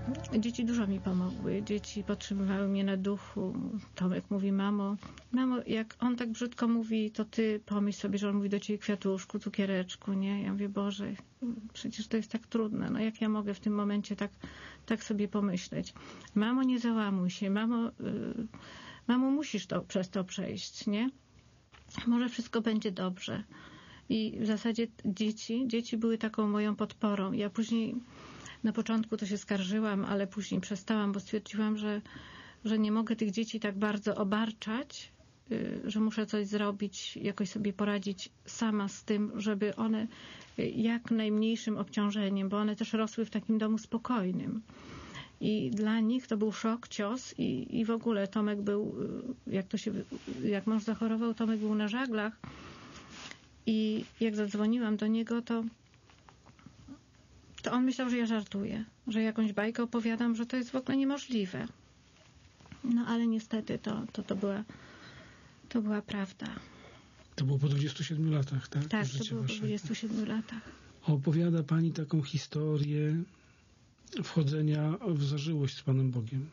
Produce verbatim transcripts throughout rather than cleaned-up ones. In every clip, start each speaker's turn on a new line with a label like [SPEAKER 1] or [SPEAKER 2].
[SPEAKER 1] Dzieci dużo mi pomogły. Dzieci podtrzymywały mnie na duchu. Tomek mówi: mamo, mamo, jak on tak brzydko mówi, to ty pomyśl sobie, że on mówi do ciebie kwiatuszku, cukiereczku, nie? Ja mówię: Boże, przecież to jest tak trudne. No jak ja mogę w tym momencie tak, tak sobie pomyśleć? Mamo, nie załamuj się. Mamo, yy, mamo, musisz to, przez to przejść, nie? Może wszystko będzie dobrze. I w zasadzie dzieci, dzieci były taką moją podporą. Ja później, na początku to się skarżyłam, ale później przestałam, bo stwierdziłam, że, że nie mogę tych dzieci tak bardzo obarczać, że muszę coś zrobić, jakoś sobie poradzić sama z tym, żeby one jak najmniejszym obciążeniem, bo one też rosły w takim domu spokojnym. I dla nich to był szok, cios i, i w ogóle Tomek był, jak to się, jak mąż zachorował, Tomek był na żaglach i jak zadzwoniłam do niego, to to on myślał, że ja żartuję, że jakąś bajkę opowiadam, że to jest w ogóle niemożliwe. No ale niestety to, to, to, była, to była prawda.
[SPEAKER 2] To było po dwudziestu siedmiu latach, tak?
[SPEAKER 1] Tak, to było po dwudziestu siedmiu latach.
[SPEAKER 2] Opowiada pani taką historię wchodzenia w zażyłość z Panem Bogiem.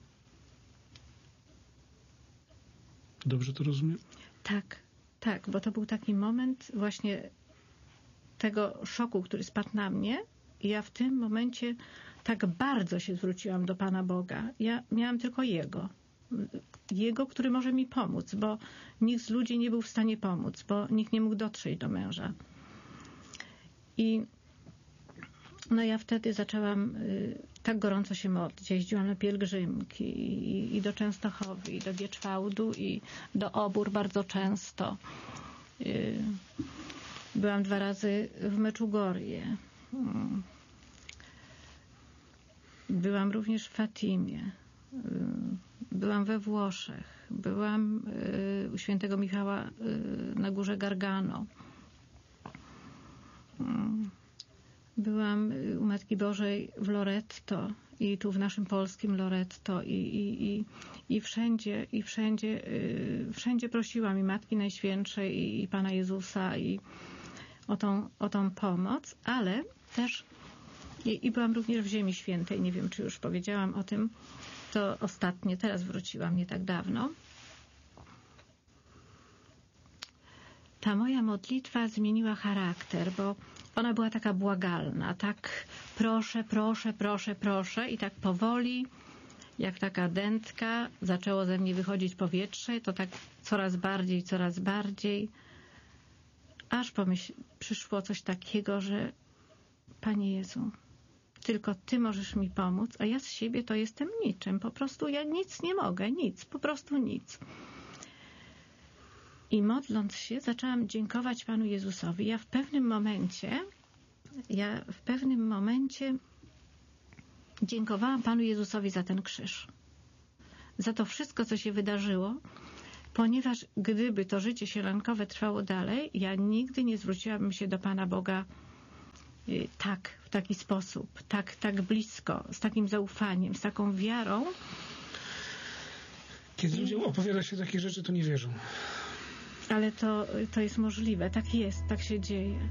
[SPEAKER 2] Dobrze to rozumiem?
[SPEAKER 1] Tak, tak, bo to był taki moment właśnie tego szoku, który spadł na mnie. I ja w tym momencie tak bardzo się zwróciłam do Pana Boga. Ja miałam tylko Jego. Jego, który może mi pomóc, bo nikt z ludzi nie był w stanie pomóc, bo nikt nie mógł dotrzeć do męża. I no ja wtedy zaczęłam y, tak gorąco się modlić. Jeździłam na pielgrzymki i, i do Częstochowy, i do Gieczwałdu, i do Obór bardzo często. Y, byłam dwa razy w Meczugorje. Byłam również w Fatimie. Byłam we Włoszech. Byłam u świętego Michała na górze Gargano. Byłam u Matki Bożej w Loretto i tu w naszym polskim Loretto i, i, i, i wszędzie, i wszędzie, wszędzie prosiłam i Matki Najświętszej i, i Pana Jezusa i o tą, o tą pomoc, ale też i, i byłam również w Ziemi Świętej, nie wiem, czy już powiedziałam o tym, to ostatnie, teraz wróciłam, nie tak dawno. Ta moja modlitwa zmieniła charakter, bo ona była taka błagalna, tak proszę, proszę, proszę, proszę i tak powoli, jak taka dętka, zaczęło ze mnie wychodzić powietrze, to tak coraz bardziej, coraz bardziej, aż pomyśl, przyszło coś takiego, że Panie Jezu, tylko Ty możesz mi pomóc, a ja z siebie to jestem niczym. Po prostu ja nic nie mogę, nic, po prostu nic. I modląc się, zaczęłam dziękować Panu Jezusowi. Ja w pewnym momencie, ja w pewnym momencie dziękowałam Panu Jezusowi za ten krzyż. Za to wszystko, co się wydarzyło, ponieważ gdyby to życie sielankowe trwało dalej, ja nigdy nie zwróciłabym się do Pana Boga y, tak, w taki sposób, tak, tak blisko, z takim zaufaniem, z taką wiarą.
[SPEAKER 2] Kiedy ludziom opowiada się takie rzeczy, to nie wierzą.
[SPEAKER 1] Ale to, to jest możliwe, tak jest, tak się dzieje.